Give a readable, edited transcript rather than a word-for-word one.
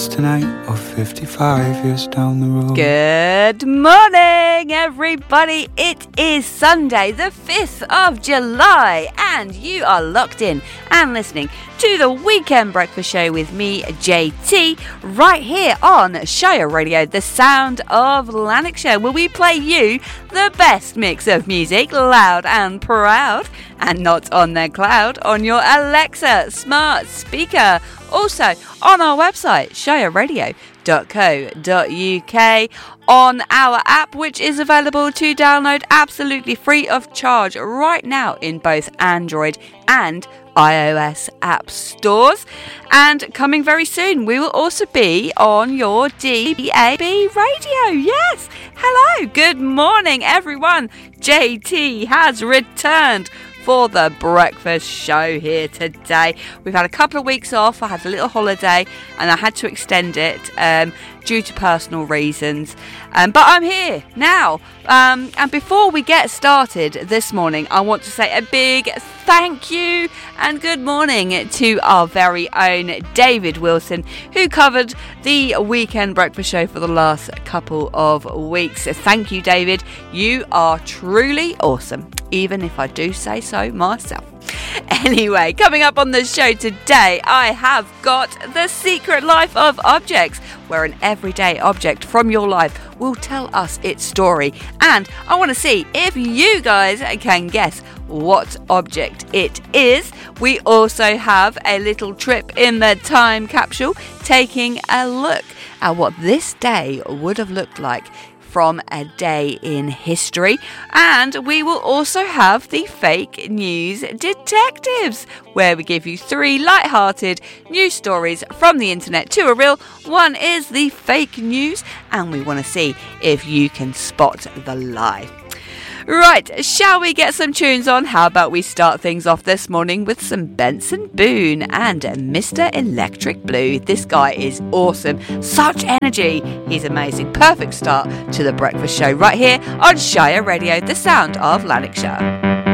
tonight or 55 years down the road. Good morning, everybody. It is Sunday, the 5th of July, and you are locked in and listening to the Weekend Breakfast Show with me, JT, right here on Shire Radio, the sound of Lanarkshire, where we play you the best mix of music, loud and proud, and not on their cloud, on your Alexa smart speaker. Also on our website, shireradio.co.uk, on our app, which is available to download absolutely free of charge right now in both Android and iOS app stores. And coming very soon, we will also be on your DAB radio. Yes, hello, good morning everyone. JT has returned for the breakfast show here today. We've had a couple of weeks off. I had a little holiday and I had to extend it due to personal reasons. But I'm here now. And before we get started this morning, I want to say a big thank you and good morning to our very own David Wilson, who covered the Weekend Breakfast Show for the last couple of weeks. Thank you, David. You are truly awesome, even if I do say so myself. Anyway, coming up on the show today, I have got The Secret Life of Objects, where an everyday object from your life will tell us its story. And I want to see if you guys can guess what object it is. We also have a little trip in the time capsule, taking a look at what this day would have looked like from a day in history. And we will also have the Fake News Detectives, where we give you 3 light-hearted news stories from the internet to a real. One is the fake news, and we want to see if you can spot the lie. Right, shall we get some tunes on? How about we start things off this morning with some Benson Boone and Mr. Electric Blue. This guy is awesome. Such energy. He's amazing. Perfect start to the breakfast show right here on Shire Radio, the sound of Lanarkshire.